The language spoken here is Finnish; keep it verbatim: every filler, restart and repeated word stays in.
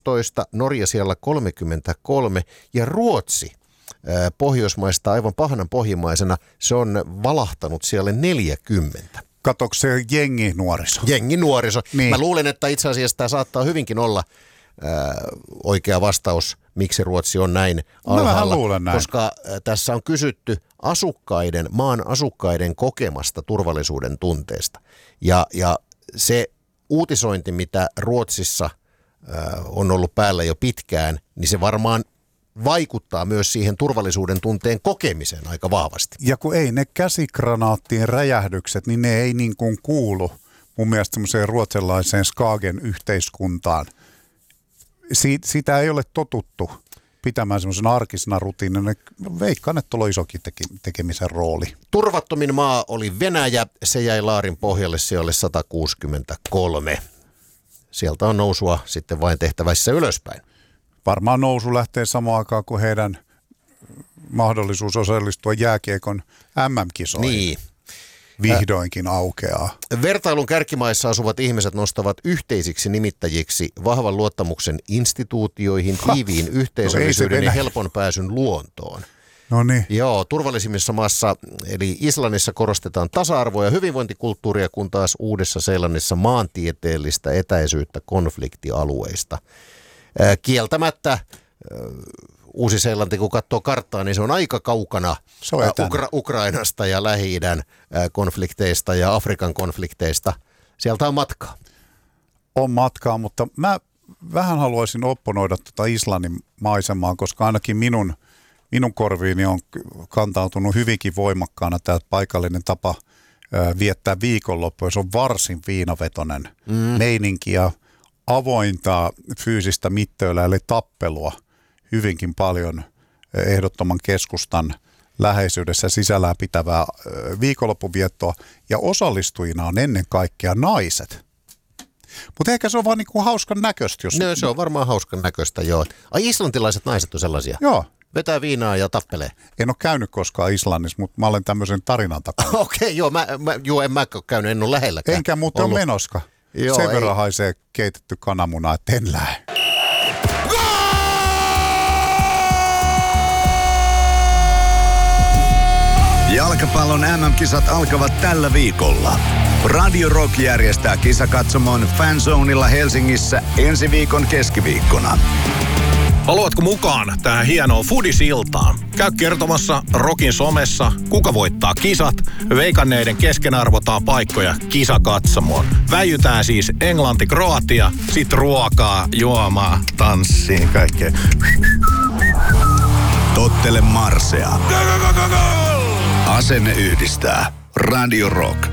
kaksitoista, Norja siellä kolmekymmentäkolme ja Ruotsi Pohjoismaista aivan pahanan pohjimmaisena, se on valahtanut siellä neljäkymmentä. Katsoiko se jengi nuoriso? Jengi nuoriso. Niin. Mä luulen, että itse asiassa tämä saattaa hyvinkin olla ää, oikea vastaus, miksi Ruotsi on näin alhaalla. Mä luulen näin. Koska ää, tässä on kysytty asukkaiden, maan asukkaiden kokemasta turvallisuuden tunteesta. Ja, ja se uutisointi, mitä Ruotsissa ää, on ollut päällä jo pitkään, niin se varmaan vaikuttaa myös siihen turvallisuuden tunteen kokemiseen aika vahvasti. Ja kun ei ne käsikranaattien räjähdykset, niin ne ei niin kuin kuulu mun mielestä semmoiseen ruotsalaiseen Skagen yhteiskuntaan. Si- sitä ei ole totuttu pitämään semmoisen arkisena rutiinina. Veikkaan, että tuolla on isokin teke- tekemisen rooli. Turvattomin maa oli Venäjä. Se jäi laarin pohjalle sijalle sata kuusikymmentäkolme. Sieltä on nousua sitten vain tehtävässä ylöspäin. Varmaan nousu lähtee samaan aikaan kuin heidän mahdollisuus osallistua jääkiekon äm äm-kisoihin. Niin. Vihdoinkin aukeaa. Vertailun kärkimaissa asuvat ihmiset nostavat yhteisiksi nimittäjiksi vahvan luottamuksen instituutioihin, tiiviin yhteisöllisyyden no ja helpon pääsyn luontoon. No niin. Joo, turvallisimmissa maassa, eli Islannissa korostetaan tasa-arvoa ja hyvinvointikulttuuria, kun taas Uudessa-Seelannissa maantieteellistä etäisyyttä konfliktialueista. Kieltämättä Uusi-Seelanti, kun katsoo karttaa, niin se on aika kaukana se on Ukra- Ukrainasta ja Lähi-idän konflikteista ja Afrikan konflikteista. Sieltä on matkaa. On matkaa, mutta mä vähän haluaisin opponoida tuota Islannin maisemaa, koska ainakin minun, minun korviini on kantautunut hyvinkin voimakkaana tämä paikallinen tapa viettää viikonloppuja. Se on varsin viinavetoinen mm. meininki ja avointa fyysistä mittöillä eli tappelua hyvinkin paljon ehdottoman keskustan läheisyydessä sisällään pitävää viikonloppuviettoa ja osallistujina on ennen kaikkea naiset. Mutta ehkä se on vaan niinku hauskan näköistä. Jos... No, se on varmaan hauskan näköistä, joo. Ai islantilaiset naiset on sellaisia? Joo. Vetää viinaa ja tappelee. En ole käynyt koskaan Islannissa, mutta mä olen tämmöisen tarinan takana. Okei, okay, joo, mä, mä, joo, en mä ole käynyt, en ole lähelläkään. Enkä muuten ole menoska. Joo, sen verran ei. haisee keitetty kananmuna, että en lähde. Jalkapallon äm äm-kisat alkavat tällä viikolla. Radio Rock järjestää kisakatsomon Fanzoneilla Helsingissä ensi viikon keskiviikkona. Haluatko mukaan tähän hienoon Foodisiltaan? Käy kertomassa Rockin somessa, kuka voittaa kisat. Veikanneiden kesken arvotaan paikkoja kisakatsomoon. Väijytään siis Englanti, Kroatia, sit ruokaa, juomaa, tanssiin, kaikkea. Tottele Marsea. Asenne yhdistää. Radio Rock.